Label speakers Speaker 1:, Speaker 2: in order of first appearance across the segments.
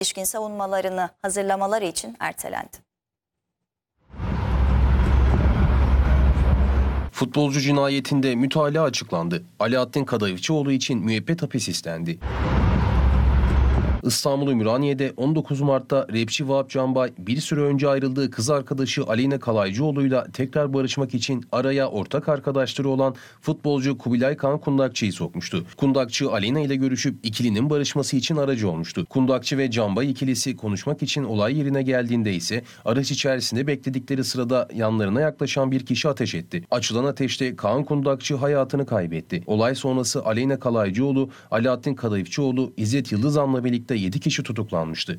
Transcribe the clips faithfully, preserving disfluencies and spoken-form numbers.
Speaker 1: ilişkin savunmalarını hazırlamaları için ertelendi.
Speaker 2: Futbolcu cinayetinde mütalaa açıklandı. Alaaddin Kadayıfçıoğlu için müebbet hapis istendi. İstanbul Ümraniye'de on dokuz Mart'ta rapçi Vahap Canbay bir süre önce ayrıldığı kız arkadaşı Aleyna Kalaycıoğlu'yla tekrar barışmak için araya ortak arkadaşları olan futbolcu Kubilay Kaan Kundakçı'yı sokmuştu. Kundakçı Aleyna ile görüşüp ikilinin barışması için aracı olmuştu. Kundakçı ve Canbay ikilisi konuşmak için olay yerine geldiğinde ise araç içerisinde bekledikleri sırada yanlarına yaklaşan bir kişi ateş etti. Açılan ateşte Kaan Kundakçı hayatını kaybetti. Olay sonrası Aleyna Kalaycıoğlu, Alaaddin Kadayıfçıoğlu, İzzet Yıldızan'la birlikte yedi kişi tutuklanmıştı.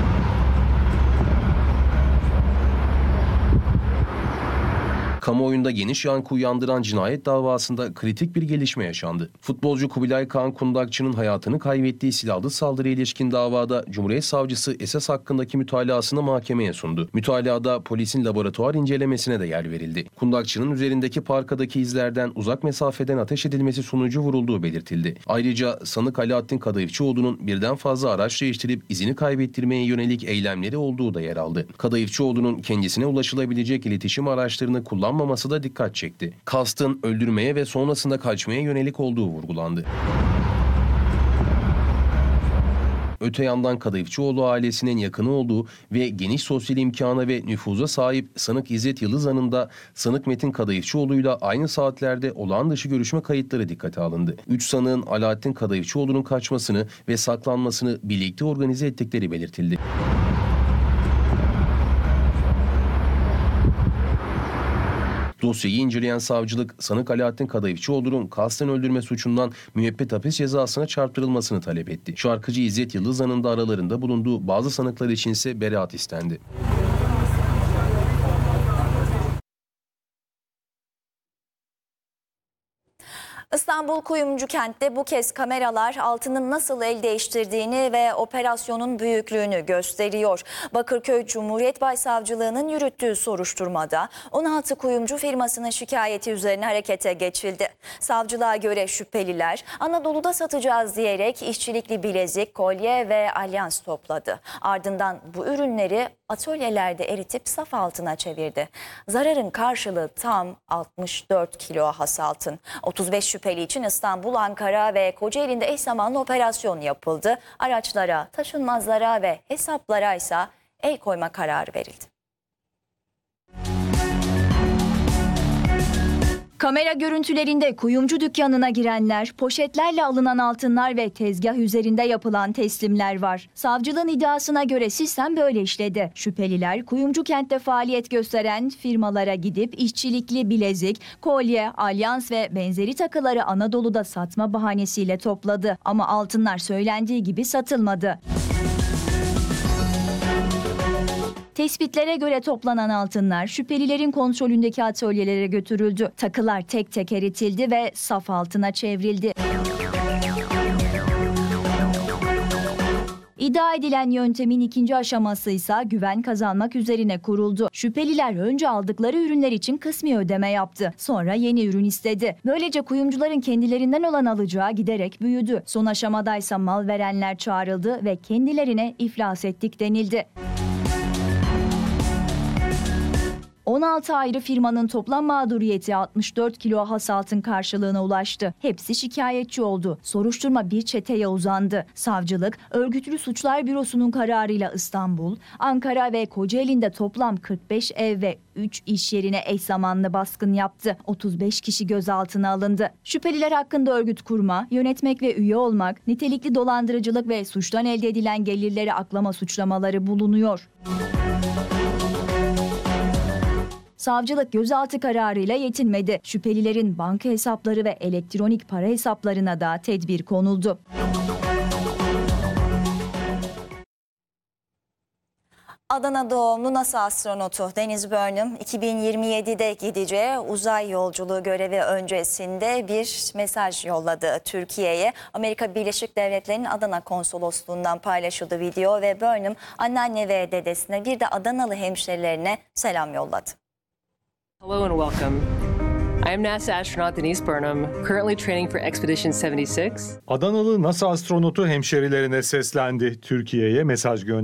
Speaker 2: Kamuoyunda geniş yankı uyandıran cinayet davasında kritik bir gelişme yaşandı. Futbolcu Kubilay Kaan Kundakçı'nın hayatını kaybettiği silahlı saldırıya ilişkin davada Cumhuriyet Savcısı esas hakkındaki mütalasını mahkemeye sundu. Mütalada polisin laboratuvar incelemesine de yer verildi. Kundakçı'nın üzerindeki parkadaki izlerden uzak mesafeden ateş edilmesi sonucu vurulduğu belirtildi. Ayrıca sanık Alaaddin Kadayıfçıoğlu'nun birden fazla araç değiştirip izini kaybettirmeye yönelik eylemleri olduğu da yer aldı. Kadayıfçıoğlu'nun kendisine ulaşılabilecek iletişim araçlarını kullanmaması da dikkat çekti. Kastın öldürmeye ve sonrasında kaçmaya yönelik olduğu vurgulandı. Öte yandan Kadayıfçıoğlu ailesinin yakını olduğu ve geniş sosyal imkana ve nüfuza sahip sanık İzzet Yıldızan'ın da sanık Metin Kadayıfçıoğlu'yla aynı saatlerde olağan dışı görüşme kayıtları dikkate alındı. Üç sanığın Alaaddin Kadayıfçıoğlu'nun kaçmasını ve saklanmasını birlikte organize ettikleri belirtildi. Dosyayı inceleyen savcılık, sanık Alaaddin Kadayıfçıoğlu'nun kasten öldürme suçundan müebbet hapis cezasına çarptırılmasını talep etti. Şarkıcı İzzet Yıldızan'ın da aralarında bulunduğu bazı sanıklar içinse beraat istendi.
Speaker 1: İstanbul Kuyumcukent'te bu kez kameralar altının nasıl el değiştirdiğini ve operasyonun büyüklüğünü gösteriyor. Bakırköy Cumhuriyet Başsavcılığı'nın yürüttüğü soruşturmada on altı kuyumcu firmasının şikayeti üzerine harekete geçildi. Savcılığa göre şüpheliler Anadolu'da satacağız diyerek işçilikli bilezik, kolye ve alyans topladı. Ardından bu ürünleri atölyelerde eritip saf altına çevirdi. Zararın karşılığı tam altmış dört kilo has altın. otuz beş şüpheli için İstanbul, Ankara ve Kocaeli'nde eş zamanlı operasyon yapıldı. Araçlara, taşınmazlara ve hesaplara ise el koyma kararı verildi.
Speaker 3: Kamera görüntülerinde kuyumcu dükkanına girenler, poşetlerle alınan altınlar ve tezgah üzerinde yapılan teslimler var. Savcılığın iddiasına göre sistem böyle işledi. Şüpheliler Kuyumcukent'te faaliyet gösteren firmalara gidip işçilikli bilezik, kolye, alyans ve benzeri takıları Anadolu'da satma bahanesiyle topladı. Ama altınlar söylendiği gibi satılmadı. Tespitlere göre toplanan altınlar şüphelilerin kontrolündeki atölyelere götürüldü. Takılar tek tek eritildi ve saf altına çevrildi. İddia edilen yöntemin ikinci aşaması ise güven kazanmak üzerine kuruldu. Şüpheliler önce aldıkları ürünler için kısmi ödeme yaptı. Sonra yeni ürün istedi. Böylece kuyumcuların kendilerinden olan alacağı giderek büyüdü. Son aşamadaysa mal verenler çağrıldı ve kendilerine iflas ettik denildi. on altı ayrı firmanın toplam mağduriyeti altmış dört kilo has altın karşılığına ulaştı. Hepsi şikayetçi oldu. Soruşturma bir çeteye uzandı. Savcılık, Örgütlü Suçlar Bürosu'nun kararıyla İstanbul, Ankara ve Kocaeli'nde toplam kırk beş ev ve üç iş yerine eş zamanlı baskın yaptı. otuz beş kişi gözaltına alındı. Şüpheliler hakkında örgüt kurma, yönetmek ve üye olmak, nitelikli dolandırıcılık ve suçtan elde edilen gelirleri aklama suçlamaları bulunuyor. Savcılık gözaltı kararıyla yetinmedi. Şüphelilerin banka hesapları ve elektronik para hesaplarına da tedbir konuldu.
Speaker 1: Adana doğumlu NASA astronotu Deniz Burnham iki bin yirmi yedide gideceği uzay yolculuğu görevi öncesinde bir mesaj yolladı Türkiye'ye. Amerika Birleşik Devletleri'nin Adana konsolosluğundan paylaşıldı video ve Burnham anneanne ve dedesine bir de Adanalı hemşerilerine selam yolladı.
Speaker 4: Hello and welcome. I am NASA astronaut Denise Burnham, currently training for Expedition seventy-six.
Speaker 5: Adanalı NASA astronotu hemşerilerine seslendi. Türkiye'ye mesaj gönderdi.